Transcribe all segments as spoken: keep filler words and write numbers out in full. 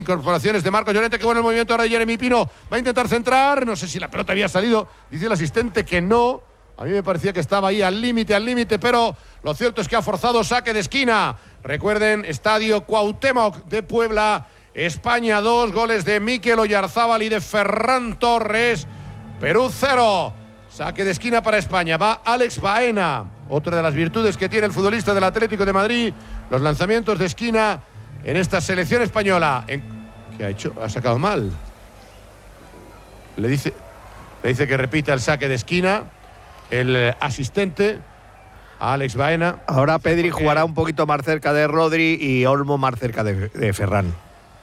Incorporaciones de Marcos Llorente, que bueno el movimiento ahora de Jeremy Pino, va a intentar centrar, no sé si la pelota había salido, dice el asistente que no, a mí me parecía que estaba ahí al límite, al límite, pero lo cierto es que ha forzado saque de esquina. Recuerden, Estadio Cuauhtémoc de Puebla, España dos, goles de Mikel Oyarzábal y de Ferran Torres, Perú cero, saque de esquina para España, va Alex Baena, otra de las virtudes que tiene el futbolista del Atlético de Madrid, los lanzamientos de esquina en esta selección española. En... ¿Qué ha hecho? Ha sacado mal. Le dice, le dice que repita el saque de esquina el asistente a Alex Baena. Ahora Pedri jugará un poquito más cerca de Rodri y Olmo más cerca de, de Ferran.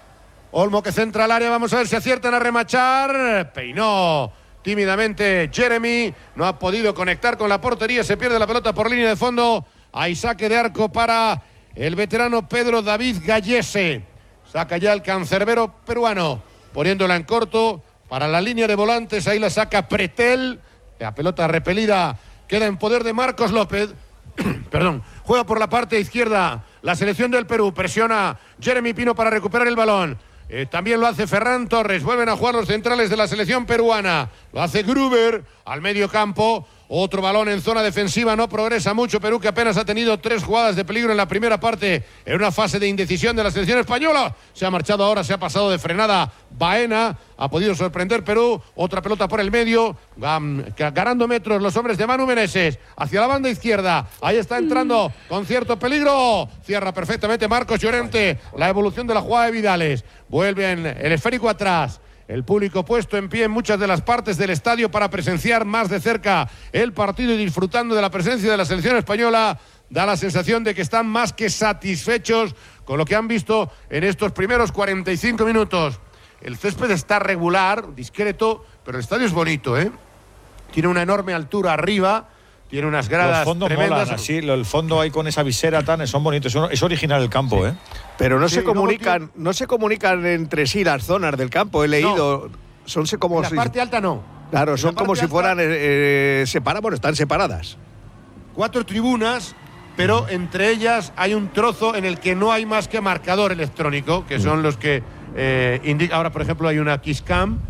Olmo que centra al área, vamos a ver si aciertan a remachar. Peinó tímidamente Jeremy, no ha podido conectar con la portería, se pierde la pelota por línea de fondo. Hay saque de arco para el veterano Pedro David Gallese. Saca ya el cancerbero peruano, poniéndola en corto para la línea de volantes. Ahí la saca Pretel. La pelota repelida queda en poder de Marcos López. Perdón. Juega por la parte izquierda la selección del Perú. Presiona Jeremy Pino para recuperar el balón. Eh, también lo hace Ferran Torres. Vuelven a jugar los centrales de la selección peruana. Lo hace Gruber al medio campo. Otro balón en zona defensiva, no progresa mucho Perú, que apenas ha tenido tres jugadas de peligro en la primera parte, en una fase de indecisión de la selección española. Se ha marchado ahora, se ha pasado de frenada Baena, ha podido sorprender Perú. Otra pelota por el medio, ganando metros los hombres de Manu Meneses, hacia la banda izquierda. Ahí está entrando con cierto peligro. Cierra perfectamente Marcos Llorente, la evolución de la jugada de Vidales. Vuelven el esférico atrás. El público puesto en pie en muchas de las partes del estadio para presenciar más de cerca el partido y disfrutando de la presencia de la selección española. Da la sensación de que están más que satisfechos con lo que han visto en estos primeros cuarenta y cinco minutos. El césped está regular, discreto, pero el estadio es bonito, ¿eh? Tiene una enorme altura arriba, tiene unas gradas los fondos tremendas. Molan, así, el fondo ahí con esa visera tan, son bonitos, es original el campo, sí. ¿eh? Pero no sí, se comunican, no, no se comunican entre sí las zonas del campo, he leído. No. Son como en la si, parte alta no. Claro, son como si fueran eh, separadas, bueno, están separadas. Cuatro tribunas, pero entre ellas hay un trozo en el que no hay más que marcador electrónico, que son los que eh, indican. Ahora, por ejemplo, hay una Kiss Cam.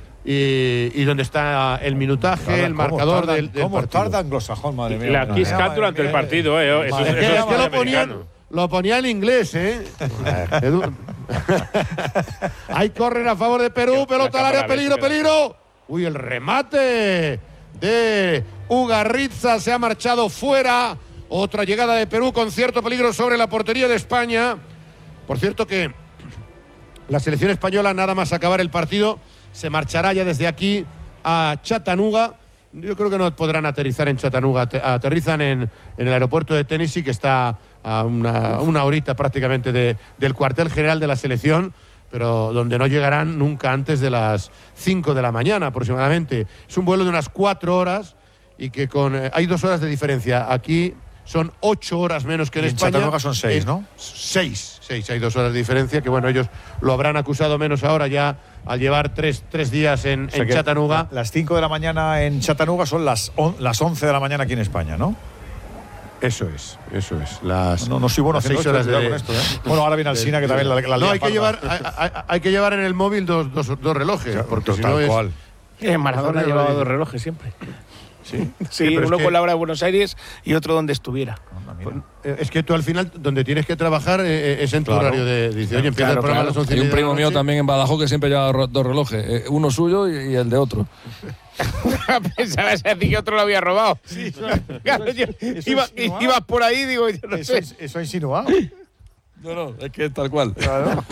Y, y donde está el minutaje, tarda, el marcador tardan, del, del ¿Cómo partido. tarda anglosajón, madre mía? La Kiss Cam durante el partido, ¿eh? Eso, es eso que, es, es que lo, americano. ponían, lo ponía en inglés, ¿eh? Hay córner a favor de Perú, pelota al área, peligro, peligro. Uy, el remate de Ugarritza se ha marchado fuera. Otra llegada de Perú con cierto peligro sobre la portería de España. Por cierto que la selección española, nada más acabar el partido, se marchará ya desde aquí a Chattanooga. Yo creo que no podrán aterrizar en Chattanooga. Aterrizan en, en el aeropuerto de Tennessee, que está a una, una horita prácticamente de, del cuartel general de la selección, pero donde no llegarán nunca antes de las cinco de la mañana aproximadamente. Es un vuelo de unas cuatro horas y que con eh, hay dos horas de diferencia. Aquí son ocho horas menos que en, en España. Chattanooga son seis, es, ¿no? Seis, seis, hay dos horas de diferencia, que bueno, ellos lo habrán acusado menos ahora ya al llevar tres, tres días en, o sea en Chattanooga. Las cinco de la mañana en Chattanooga son las, on, las once de la mañana aquí en España, ¿no? Eso es, eso es. Las, no, no soy bueno haciendo seis horas esto, de, con esto, ¿eh? Bueno, ahora viene Alsina, que también la, la No, hay que, llevar, hay, hay, hay que llevar en el móvil dos, dos, dos relojes, porque total, si no es... cual. Eh, Maradona llevaba dos relojes siempre. Sí, sí, sí uno es que, con la hora de Buenos Aires y otro donde estuviera. Es que tú al final, donde tienes que trabajar, eh, es en tu claro. horario de... Dice, oye, empieza claro, el programa claro. a las once. Hay un primo mío también en Badajoz que siempre lleva dos relojes, eh, uno suyo y, y el de otro. Pensabas decir que otro lo había robado. Sí, eso, claro, eso es, iba, eso ibas por ahí, digo, yo no eso sé. Es, eso ha insinuado. No, no, es que es tal cual. Claro.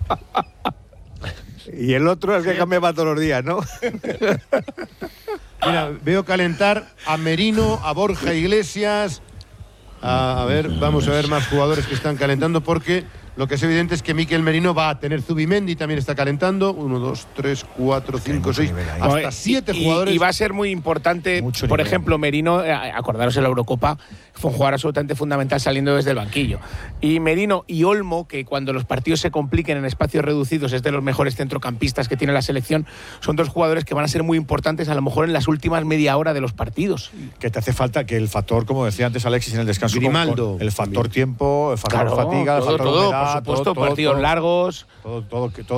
Y el otro es el que cambia todos los días, ¿no? Mira, veo calentar a Merino, a Borja Iglesias. A, a ver, vamos a ver más jugadores que están calentando, porque lo que es evidente es que Mikel Merino va a tener Zubimendi, también está calentando. Uno, dos, tres, cuatro, cinco, seis, hasta siete y, jugadores. Y va a ser muy importante, Mucho por nivel. ejemplo, Merino, acordaros en la Eurocopa, fue un jugador absolutamente fundamental saliendo desde el banquillo. Y Merino y Olmo, que cuando los partidos se compliquen en espacios reducidos es de los mejores centrocampistas que tiene la selección, son dos jugadores que van a ser muy importantes a lo mejor en las últimas media hora de los partidos. Que te hace falta que el factor, como decía antes Alexis en el descanso, Grimaldo, con el factor tiempo, el factor Claro, fatiga, el todo, factor todo, humedad, por supuesto, todo, todo, partidos todo, largos. todo, todo, todo,